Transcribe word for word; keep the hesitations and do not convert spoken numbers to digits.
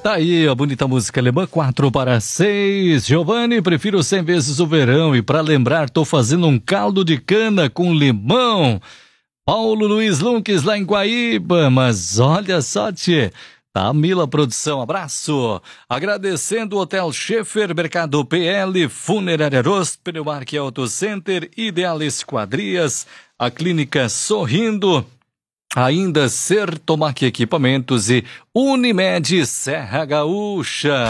Tá aí a bonita música alemã, quatro para seis. Giovanni, prefiro cem vezes o verão e pra lembrar tô fazendo um caldo de cana com limão. Paulo Luiz Lunques lá em Guaíba, mas olha só, tchê. Tá, Mila Produção, abraço. Agradecendo o Hotel Schaefer, Mercado P L, Funerária Rost, Pneumark Auto Center, Ideal Esquadrias, a Clínica Sorrindo, ainda Sertomac Equipamentos e Unimed Serra Gaúcha.